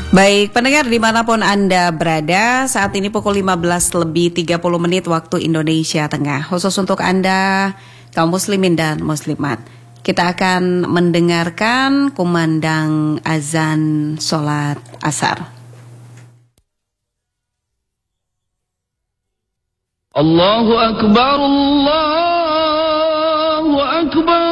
Baik, pendengar dimanapun Anda berada, saat ini pukul 15 lebih 30 menit waktu Indonesia Tengah. Khusus untuk Anda, kaum muslimin dan muslimat. Kita akan mendengarkan kumandang azan sholat asar. Allahu Akbar, Allahu Akbar.